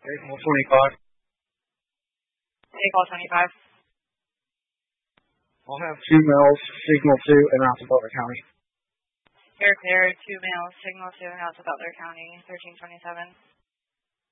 Signal 25. Signal 25. I'll have 2 males, Signal 2, and out to Butler County. You're clear, 2 males, Signal 2, and out to Butler County, 1327.